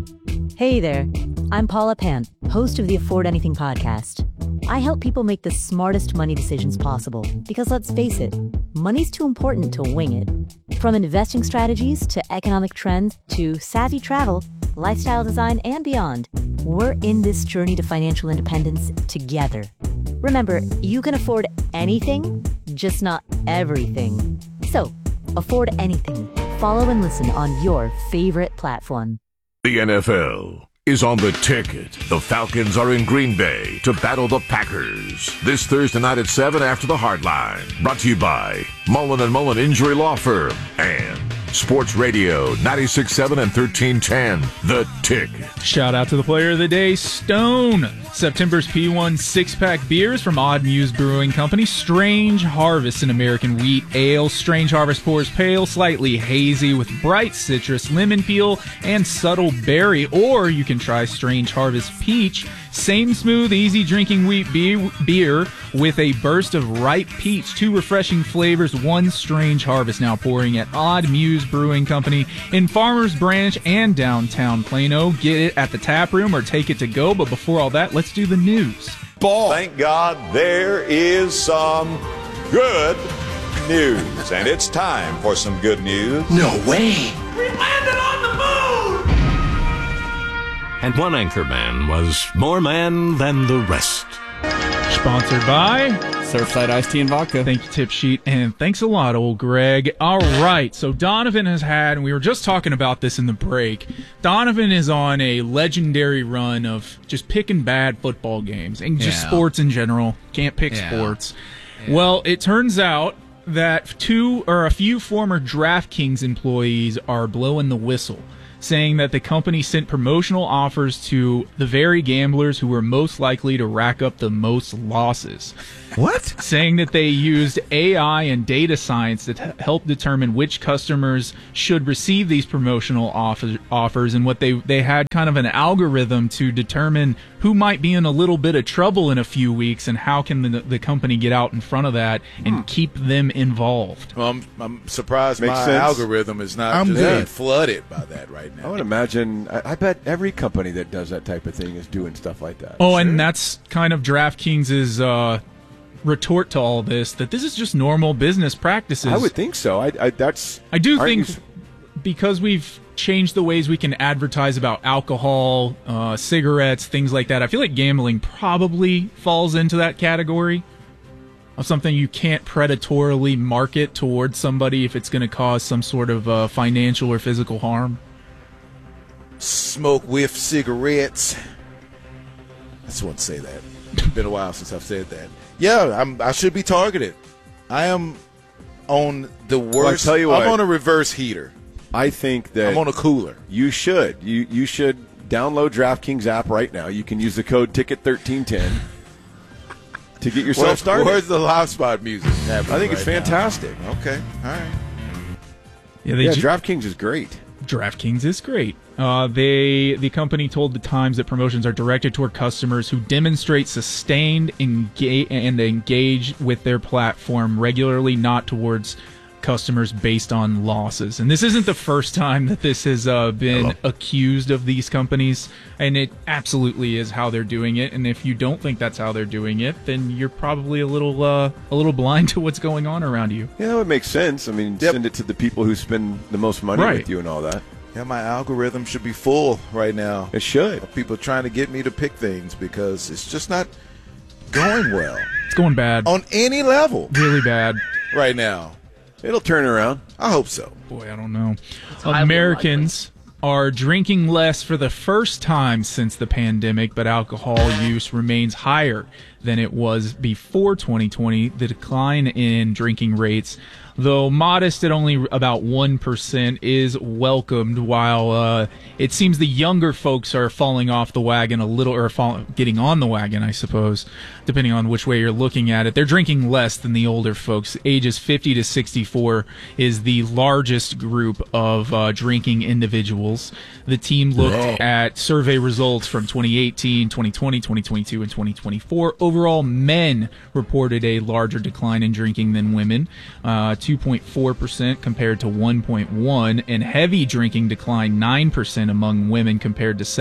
Hey there, I'm Paula Pant, host of the Afford Anything podcast. I help people make the smartest money decisions possible because let's face it, money's too important to wing it. From investing strategies to economic trends to savvy travel, lifestyle design, and beyond, we're in this journey to financial independence together. Remember, you can afford anything, just not everything. So, afford anything. Follow and listen on your favorite platform. The NFL is on the ticket. The Falcons are in Green Bay to battle the Packers this Thursday night at 7 after the Hardline. Brought to you by Mullen & Mullen Injury Law Firm and Sports Radio 96.7 and 1310. The Ticket. Shout out to the player of the day, Stone. September's P1 six-pack beers from Odd Muse Brewing Company. Strange Harvest, an American wheat ale. Strange Harvest pours pale, slightly hazy with bright citrus, lemon peel, and subtle berry. Or you can try Strange Harvest Peach. Same smooth, easy drinking wheat beer with a burst of ripe peach. Two refreshing flavors, one Strange Harvest. Now pouring at Odd Muse Brewing Company in Farmers Branch and downtown Plano. Get it at the tap room or take it to go. But before all that, let's do the news. Ball. Thank God there is some good news. And it's time for some good news. No way. We landed on the moon! And one anchorman was more man than the rest. Sponsored by Surfside Iced Tea and Vodka. Thank you, Tip Sheet, and thanks a lot, old Greg. All right, so Donovan has had, and we were just talking about this in the break, Donovan is on a legendary run of just picking bad football games, and just sports in general. Can't pick sports. Yeah. Well, it turns out that a few former DraftKings employees are blowing the whistle, saying that the company sent promotional offers to the very gamblers who were most likely to rack up the most losses. What? Saying that they used AI and data science to help determine which customers should receive these promotional offers, and what they had kind of an algorithm to determine who might be in a little bit of trouble in a few weeks, and how can the company get out in front of that and keep them involved. Well, I'm surprised Makes my sense. algorithm is not being flooded by that right now. I would imagine, I bet every company that does that type of thing is doing stuff like that. Oh, sure. And that's kind of DraftKings' retort to all this, that this is just normal business practices. I would think so. I do think because we've changed the ways we can advertise about alcohol, cigarettes, things like that, I feel like gambling probably falls into that category of something you can't predatorily market towards somebody if it's going to cause some sort of financial or physical harm. Smoke with cigarettes. I just want to say that. It's been a while since I've said that. Yeah, I should be targeted. I am on the worst. Well, I tell you what, I'm on a reverse heater. I think that I'm on a cooler. You should. You should download DraftKings app right now. You can use the code Ticket1310 to get yourself started. Where's the live spot music? I think it's fantastic. Now? Okay, all right. Yeah, DraftKings is great. DraftKings is great. The company told the Times that promotions are directed toward customers who demonstrate sustained engage with their platform regularly, not towards customers based on losses. And this isn't the first time that this has been accused of these companies, and it absolutely is how they're doing it. And if you don't think that's how they're doing it, then you're probably a little blind to what's going on around you. Yeah, that would make sense. I mean, send it to the people who spend the most money with you and all that. Yeah, my algorithm should be full right now. It should. People trying to get me to pick things because it's just not going well. It's going bad. On any level. Really bad. Right now. It'll turn around. I hope so. Boy, I don't know. Americans are drinking less for the first time since the pandemic, but alcohol use remains higher than it was before 2020. The decline in drinking rates, though modest at only about 1%, is welcomed, while it seems the younger folks are falling off the wagon a little, or getting on the wagon, I suppose, depending on which way you're looking at it. They're drinking less than the older folks. Ages 50 to 64 is the largest group of drinking individuals. The team looked at survey results from 2018, 2020, 2022, and 2024. Overall, men reported a larger decline in drinking than women. 2.4% compared to 1.1%, and heavy drinking declined 9% among women compared to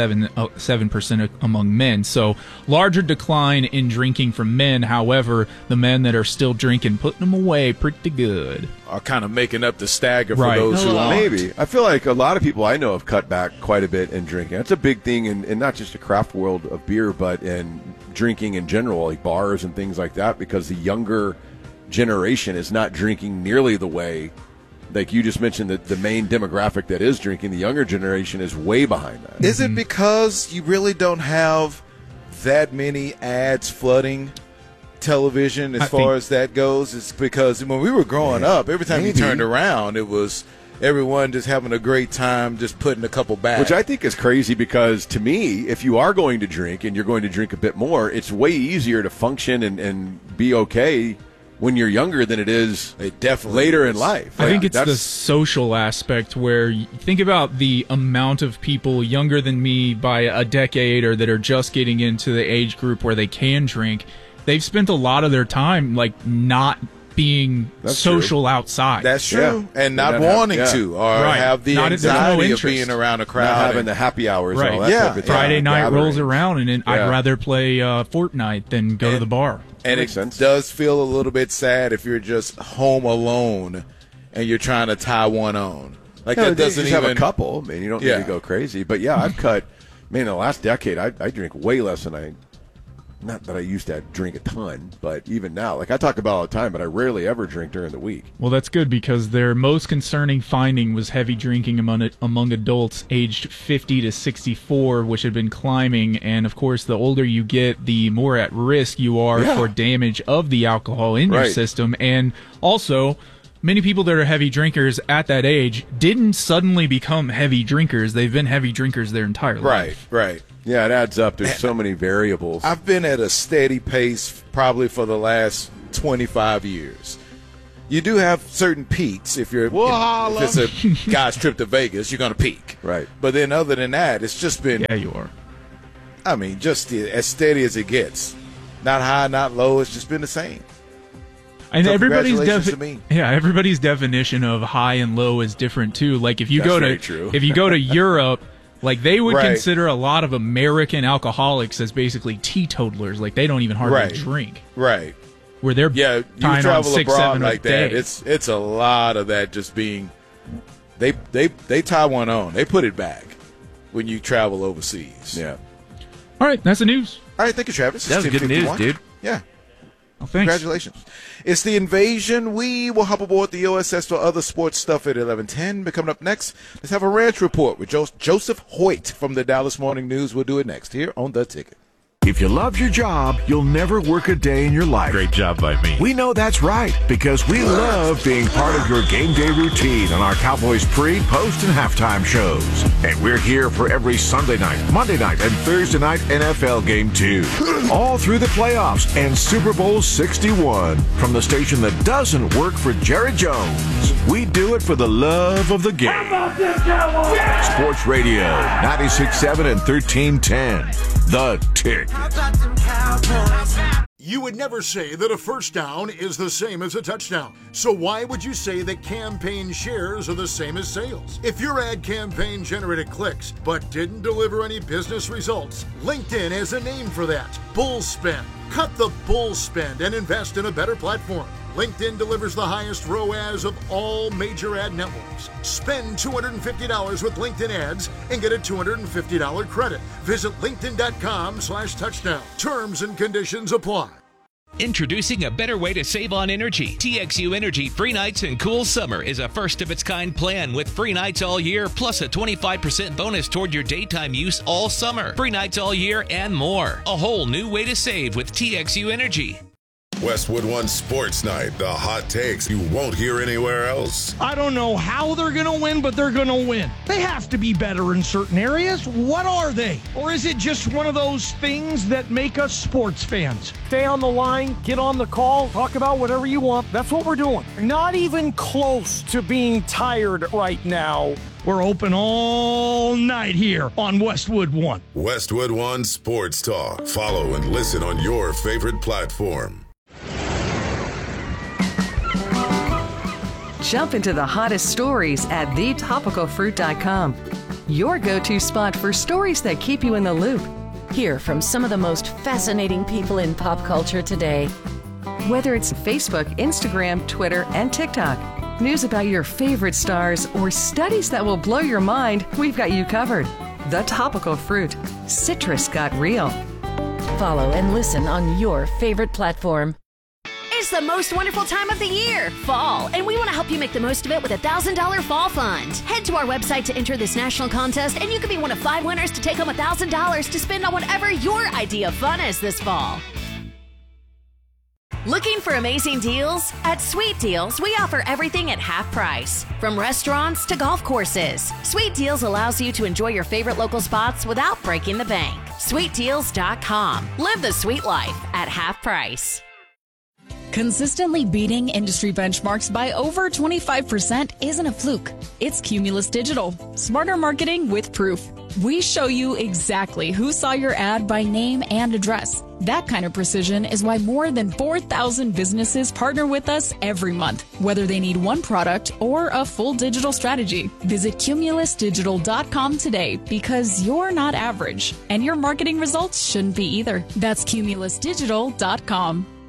7% among men. So larger decline in drinking from men. However, the men that are still drinking, putting them away pretty good. Are kind of making up the stagger for Right. those who aren't. Maybe. I feel like a lot of people I know have cut back quite a bit in drinking. That's a big thing in not just the craft world of beer, but in drinking in general, like bars and things like that, because the younger generation is not drinking nearly the way, like you just mentioned, that the main demographic that is drinking, the younger generation is way behind that. Is it because you really don't have that many ads flooding television as far as that goes? It's because when we were growing up, every time you turned around, it was everyone just having a great time, just putting a couple back. Which I think is crazy because, to me, if you are going to drink and you're going to drink a bit more, it's way easier to function and be okay when you're younger than it is later in life. I think it's the social aspect where you think about the amount of people younger than me by a decade or that are just getting into the age group where they can drink. They've spent a lot of their time like not being social outside. That's true. And not wanting to, or have the anxiety of being around a crowd. Not having the happy hours and all that type of thing. Friday night rolls around, and I'd rather play Fortnite than go to the bar. And it does feel a little bit sad if you're just home alone and you're trying to tie one on. Like that doesn't even have a couple. I mean, you don't need to go crazy. But yeah, I've cut. Man, in the last decade, I drink way less than I. Not that I used to drink a ton, but even now, like I talk about all the time, but I rarely ever drink during the week. Well, that's good because their most concerning finding was heavy drinking among adults aged 50 to 64, which had been climbing. And, of course, the older you get, the more at risk you are for damage of the alcohol in your system. And also, many people that are heavy drinkers at that age didn't suddenly become heavy drinkers. They've been heavy drinkers their entire life. Right. Yeah, it adds up. There's so many variables. I've been at a steady pace probably for the last 25 years. You do have certain peaks. If you're, if it's a guy's trip to Vegas, you're going to peak. Right. But then other than that, it's just been. Yeah, you are. I mean, just as steady as it gets. Not high, not low. It's just been the same. And so everybody's everybody's definition of high and low is different too. Like if you go to Europe, like they would consider a lot of American alcoholics as basically teetotalers. Like they don't even hardly drink. Right. Where they're you travel on 6, abroad 7 like a day. that. It's a lot of that just being. They tie one on. They put it back when you travel overseas. Yeah. All right, that's the news. All right, thank you, Travis. That was good news, dude. Yeah. Well, thanks. Congratulations. It's the invasion. We will hop aboard the OSS for other sports stuff at 11:10. But coming up next, let's have a ranch report with Joseph Hoyt from the Dallas Morning News. We'll do it next here on The Ticket. If you love your job, you'll never work a day in your life. Great job by me. We know that's right, because we love being part of your game day routine on our Cowboys pre, post, and halftime shows. And we're here for every Sunday night, Monday night, and Thursday night NFL game too. All through the playoffs and Super Bowl 61 from the station that doesn't work for Jerry Jones. We do it for the love of the game. How about this, Cowboys? Sports Radio, 96.7 and 1310. The Tick. You would never say that a first down is the same as a touchdown. So why would you say that campaign shares are the same as sales? If your ad campaign generated clicks but didn't deliver any business results, LinkedIn has a name for that. Bull spend. Cut the bull spend and invest in a better platform. LinkedIn delivers the highest ROAS of all major ad networks. Spend $250 with LinkedIn ads and get a $250 credit. Visit linkedin.com/touchdown. Terms and conditions apply. Introducing a better way to save on energy. TXU Energy Free Nights and Cool Summer is a first-of-its-kind plan with free nights all year, plus a 25% bonus toward your daytime use all summer. Free nights all year and more. A whole new way to save with TXU Energy. Westwood One Sports Night, the hot takes you won't hear anywhere else. I don't know how they're going to win, but they're going to win. They have to be better in certain areas. What are they? Or is it just one of those things that make us sports fans? Stay on the line, get on the call, talk about whatever you want. That's what we're doing. Not even close to being tired right now. We're open all night here on Westwood One. Westwood One Sports Talk. Follow and listen on your favorite platform. Jump into the hottest stories at thetopicalfruit.com. Your go-to spot for stories that keep you in the loop. Hear from some of the most fascinating people in pop culture today. Whether it's Facebook, Instagram, Twitter, and TikTok, news about your favorite stars, or studies that will blow your mind, we've got you covered. The Topical Fruit. Citrus got real. Follow and listen on your favorite platform. It's the most wonderful time of the year, fall, and we want to help you make the most of it with a $1,000 fall fund. Head to our website to enter this national contest, and you could be one of 5 winners to take home $1,000 to spend on whatever your idea of fun is this fall. Looking for amazing deals? At Sweet Deals, we offer everything at half price. From restaurants to golf courses, Sweet Deals allows you to enjoy your favorite local spots without breaking the bank. SweetDeals.com. Live the sweet life at half price. Consistently beating industry benchmarks by over 25% isn't a fluke. It's Cumulus Digital. Smarter marketing with proof. We show you exactly who saw your ad by name and address. That kind of precision is why more than 4,000 businesses partner with us every month, whether they need one product or a full digital strategy. Visit cumulusdigital.com today because you're not average, and your marketing results shouldn't be either. That's cumulusdigital.com.